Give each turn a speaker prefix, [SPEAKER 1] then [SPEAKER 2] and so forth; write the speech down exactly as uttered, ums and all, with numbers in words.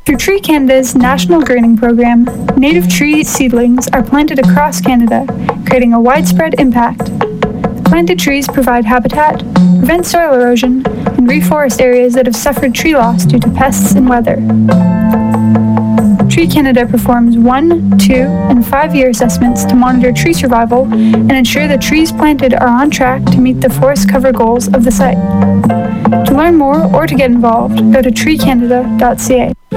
[SPEAKER 1] Through Tree Canada's National Greening Program, native tree seedlings are planted across Canada, creating a widespread impact. The planted trees provide habitat, prevent soil erosion, and reforest areas that have suffered tree loss due to pests and weather. Tree Canada performs one, two, and five-year assessments to monitor tree survival and ensure the trees planted are on track to meet the forest cover goals of the site. To learn more or to get involved, go to tree canada dot c a.